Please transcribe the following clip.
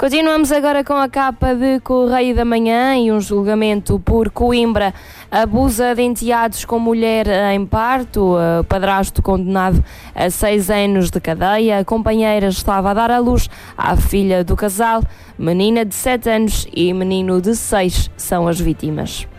Continuamos agora com a capa de Correio da Manhã e um julgamento por Coimbra. Abusa de enteados com mulher em parto, padrasto condenado a 6 anos de cadeia. A companheira estava a dar à luz à filha do casal. Menina de 7 anos e menino de 6 são as vítimas.